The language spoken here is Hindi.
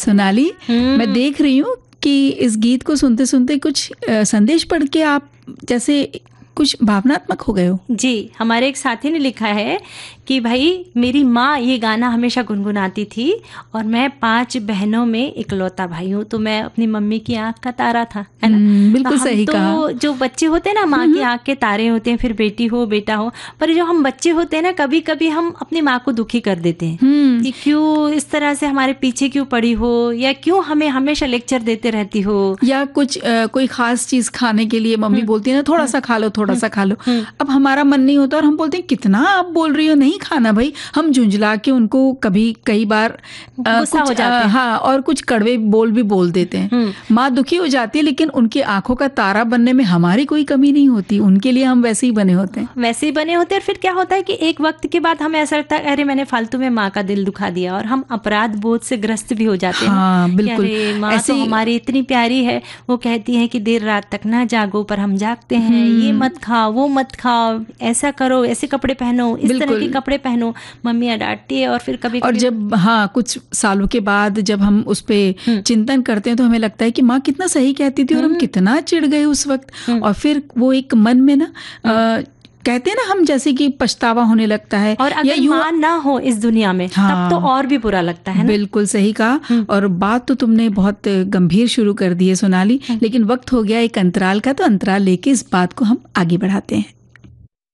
सोनाली, मैं देख रही हूँ कि इस गीत को सुनते सुनते कुछ संदेश पढ़ के आप जैसे कुछ भावनात्मक हो गए हो। जी, हमारे एक साथी ने लिखा है कि भाई मेरी माँ ये गाना हमेशा गुनगुनाती थी और मैं 5 बहनों में इकलौता भाई हूँ, तो मैं अपनी मम्मी की आँख का तारा था, है ना? बिल्कुल सही कहा। तो जो बच्चे होते हैं ना, माँ की आँख के तारे होते हैं, फिर बेटी हो बेटा हो, पर जो हम बच्चे होते हैं ना, कभी कभी हम अपनी माँ को दुखी कर देते हैं कि क्यों इस तरह से हमारे पीछे क्यों पड़ी हो, या क्यों हमें हमेशा लेक्चर देते रहती हो, या कुछ कोई खास चीज खाने के लिए मम्मी बोलती है ना, थोड़ा सा खा लो, थोड़ा सा खा लो। अब हमारा मन नहीं होता और हम बोलते हैं कितना आप बोल रही हो, नहीं खाना भाई। हम झुंझला के उनको कई बार गुस्सा हो जाते हैं। हाँ, और कुछ कड़वे बोल भी बोल देते हैं। माँ दुखी हो जाती है, लेकिन उनकी आंखों का तारा बनने में हमारी कोई कमी नहीं होती, उनके लिए हम वैसे ही बने होते हैं। वैसे ही बने होते हैं। और फिर क्या होता है कि एक वक्त के बाद हमें ऐसा लगता है अरे मैंने फालतू में माँ का दिल दुखा दिया, और हम अपराध बोध से ग्रस्त भी हो जाते हैं। हाँ, बिल्कुल। अरे माँ तो हमारी इतनी प्यारी है, वो कहती है कि देर रात तक ना जागो, पर हम जागते हैं। ये मत खाओ, वो मत खाओ, ऐसा करो, ऐसे कपड़े पहनो, इस तरह के कपड़े पहनो, मम्मी डांटती है। और फिर कभी और जब कुछ सालों के बाद जब हम उस पे चिंतन करते हैं तो हमें लगता है कि माँ कितना सही कहती थी और हम कितना चिढ़ गए उस वक्त। और फिर वो एक मन में ना कहते हैं ना, हम जैसे कि पछतावा होने लगता है। और अगर माँ ना हो इस दुनिया में, तब तो और भी बुरा लगता है ना। बिल्कुल सही कहा। और बात तो तुमने बहुत गंभीर शुरू कर दी है सोनाली, लेकिन वक्त हो गया एक अंतराल का, तो अंतराल लेके इस बात को हम आगे बढ़ाते हैं।